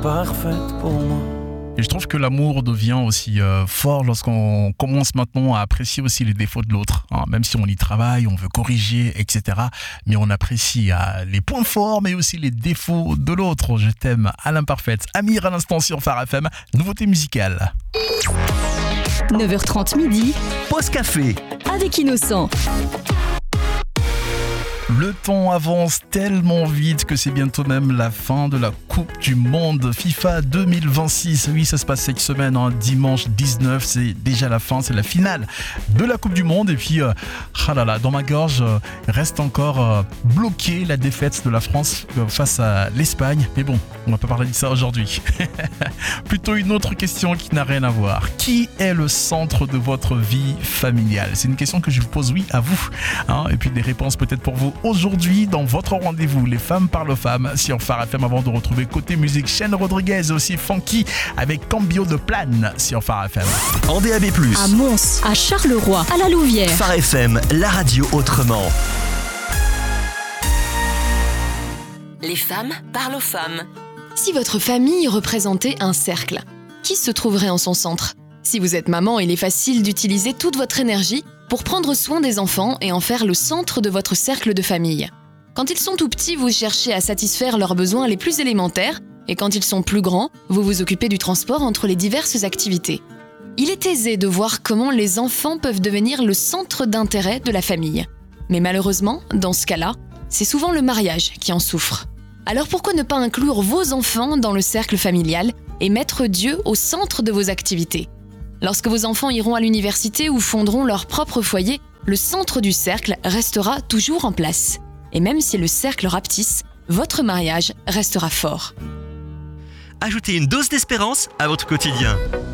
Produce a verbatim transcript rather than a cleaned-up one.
parfaite pour moi. Et je trouve que l'amour devient aussi euh, fort lorsqu'on commence maintenant à apprécier aussi les défauts de l'autre. Hein. Même si on y travaille, on veut corriger, et cetera. Mais on apprécie euh, les points forts, mais aussi les défauts de l'autre. Je t'aime à l'imparfaite. Amir à l'instant sur Phare F M, nouveauté musicale. neuf heures trente midi. Pause café. Avec Innocent. Le temps avance tellement vite que c'est bientôt même la fin de la Coupe du Monde FIFA deux mille vingt-six. Oui, ça se passe cette semaine, hein, dimanche dix-neuf, c'est déjà la fin, c'est la finale de la Coupe du Monde. Et puis, euh, ah là là, dans ma gorge euh, reste encore euh, bloquée la défaite de la France euh, face à l'Espagne. Mais bon, on va pas parler de ça aujourd'hui. Plutôt une autre question qui n'a rien à voir. Qui est le centre de votre vie familiale? C'est une question que je vous pose, oui, à vous. Hein, et puis des réponses peut-être pour vous aujourd'hui dans votre rendez-vous Les Femmes parlent aux femmes sur Phare F M, avant de retrouver côté musique Shane Rodriguez et aussi Funky avec Cambio de Plane sur Phare F M. En D A B plus, À Mons, à Charleroi, à la Louvière. Phare F M, la radio autrement. Les femmes parlent aux femmes. Si votre famille représentait un cercle, qui se trouverait en son centre? Si vous êtes maman, il est facile d'utiliser toute votre énergie pour prendre soin des enfants et en faire le centre de votre cercle de famille. Quand ils sont tout petits, vous cherchez à satisfaire leurs besoins les plus élémentaires, et quand ils sont plus grands, vous vous occupez du transport entre les diverses activités. Il est aisé de voir comment les enfants peuvent devenir le centre d'intérêt de la famille. Mais malheureusement, dans ce cas-là, c'est souvent le mariage qui en souffre. Alors pourquoi ne pas inclure vos enfants dans le cercle familial et mettre Dieu au centre de vos activités? Lorsque vos enfants iront à l'université ou fonderont leur propre foyer, le centre du cercle restera toujours en place. Et même si le cercle rapetisse, votre mariage restera fort. Ajoutez une dose d'espérance à votre quotidien.